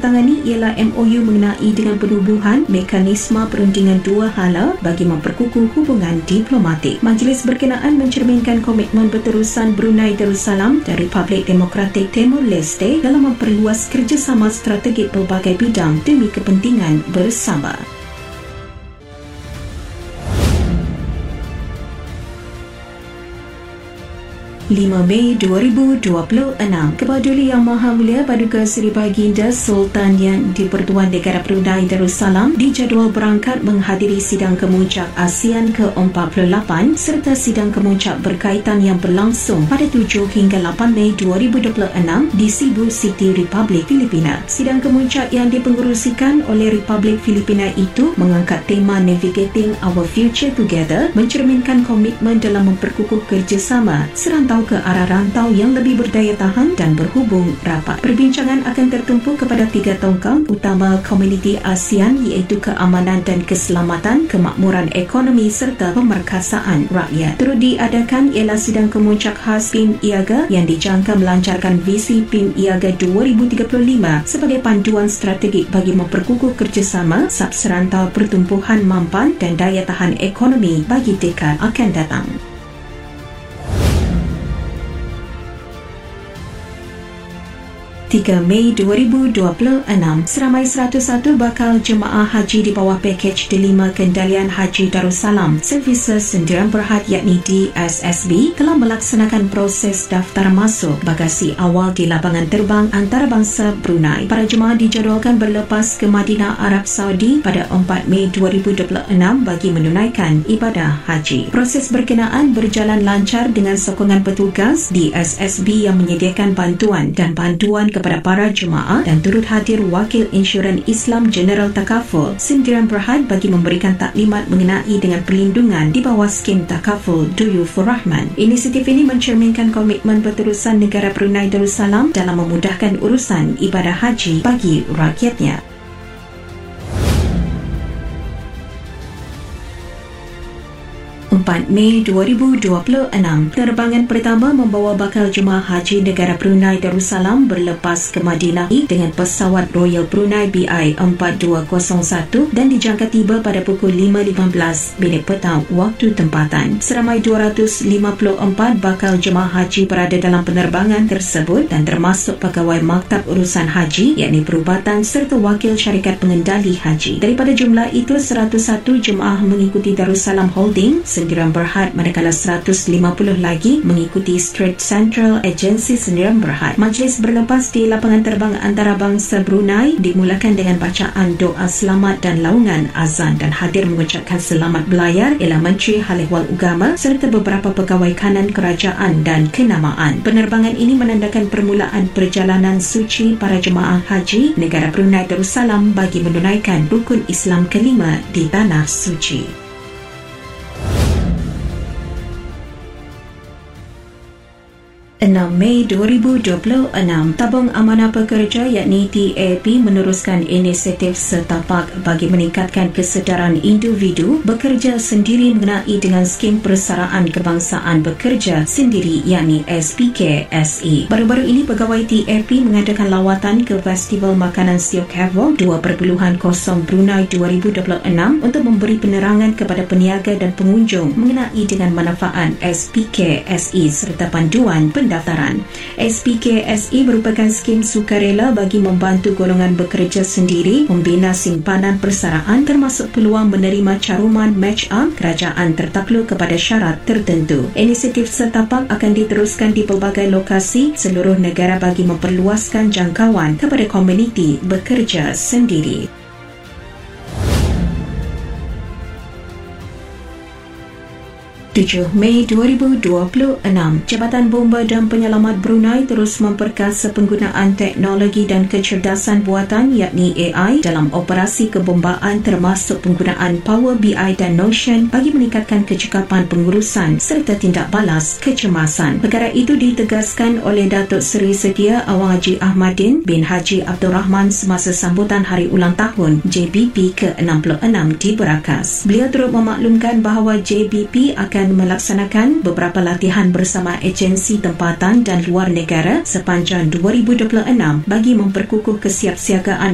ditandatangani ialah MOU mengenai dengan penubuhan mekanisme perundingan dua hala bagi memperkukuh hubungan diplomatik. Majlis berkenaan mencerminkan komitmen berterusan Brunei Darussalam dan Republik Demokratik Timur Leste dalam memperluas kerjasama strategik pelbagai bidang demi kepentingan bersama. 5 Mei 2026, Kepala-Duli Yang Maha Mulia Paduka Seri Baginda Sultan Yang di-Pertuan Negara Brunei Darussalam dijadual berangkat menghadiri sidang kemuncak ASEAN ke-48 serta sidang kemuncak berkaitan yang berlangsung pada 7 hingga 8 Mei 2026 di Cebu City, Republik Filipina. Sidang kemuncak yang dipengerusikan oleh Republik Filipina itu mengangkat tema Navigating Our Future Together, mencerminkan komitmen dalam memperkukuh kerjasama serantau ke arah rantau yang lebih berdaya tahan dan berhubung rapat. Perbincangan akan tertumpu kepada 3 tongkang utama komuniti ASEAN iaitu keamanan dan keselamatan, kemakmuran ekonomi serta pemerkasaan rakyat. Turut diadakan ialah sidang kemuncak khas PIM IAGA yang dijangka melancarkan visi PIM IAGA 2035 sebagai panduan strategik bagi memperkukuh kerjasama sub-serantau pertumbuhan mampan dan daya tahan ekonomi bagi dekad akan datang. 3 Mei 2026, seramai 101 bakal jemaah haji di bawah pakej D5 Kendalian Haji Darussalam Services Sendirian Berhad yakni DSSB telah melaksanakan proses daftar masuk bagasi awal di lapangan terbang antarabangsa Brunei. Para jemaah dijadualkan berlepas ke Madinah, Arab Saudi pada 4 Mei 2026 bagi menunaikan ibadah haji. Proses berkenaan berjalan lancar dengan sokongan petugas DSSB yang menyediakan bantuan kepada para jemaah dan turut hadir Wakil Insuran Islam General Takaful Sendirian Berhad bagi memberikan taklimat mengenai dengan perlindungan di bawah skim Takaful Duyufur Rahman. Inisiatif ini mencerminkan komitmen berterusan negara Brunei Darussalam dalam memudahkan urusan ibadah haji bagi rakyatnya. 4 Mei 2026, penerbangan pertama membawa bakal jemaah haji negara Brunei Darussalam berlepas ke Madinah dengan pesawat Royal Brunei BI4201 dan dijangka tiba pada pukul 5.15 petang waktu tempatan. Seramai 254 bakal jemaah haji berada dalam penerbangan tersebut dan termasuk pegawai Maktab Urusan Haji yakni perubatan serta wakil syarikat pengendali haji. Daripada jumlah itu, 101 jemaah mengikuti Darussalam Holding Sendirian Berhad manakala 150 lagi mengikuti Strait Central Agency Sendirian Berhad. Majlis berlepas di lapangan terbang antarabangsa Brunei dimulakan dengan bacaan doa selamat dan laungan azan, dan hadir mengucapkan selamat belayar ialah Menteri Hal Ehwal Agama serta beberapa pegawai kanan kerajaan dan kenamaan. Penerbangan ini menandakan permulaan perjalanan suci para jemaah haji negara Brunei Darussalam bagi menunaikan rukun Islam kelima di Tanah Suci. 6 Mei 2026, Tabung Amanah Pekerja yakni TAP meneruskan inisiatif setapak bagi meningkatkan kesedaran individu bekerja sendiri mengenai dengan skim persaraan kebangsaan bekerja sendiri yakni SPKSE. Baru-baru ini pegawai TAP mengadakan lawatan ke Festival Makanan Siok Havoc 2.0 Brunei 2026 untuk memberi penerangan kepada peniaga dan pengunjung mengenai dengan manfaat SPKSE serta panduan pendaftaran. SPKSE merupakan skim sukarela bagi membantu golongan bekerja sendiri membina simpanan persaraan termasuk peluang menerima caruman match up kerajaan tertakluk kepada syarat tertentu. Inisiatif setapak akan diteruskan di pelbagai lokasi seluruh negara bagi memperluaskan jangkauan kepada komuniti bekerja sendiri. 7 Mei 2026, Jabatan Bomba dan Penyelamat Brunei terus memperkasa penggunaan teknologi dan kecerdasan buatan yakni AI dalam operasi kebombaan termasuk penggunaan Power BI dan Notion bagi meningkatkan kecekapan pengurusan serta tindak balas kecemasan. Perkara itu ditegaskan oleh Datuk Seri Sedia Awang Haji Ahmadin bin Haji Abdul Rahman semasa sambutan Hari Ulang Tahun JBP ke-66 di Berakas. Beliau turut memaklumkan bahawa JBP akan melaksanakan beberapa latihan bersama agensi tempatan dan luar negara sepanjang 2026 bagi memperkukuh kesiapsiagaan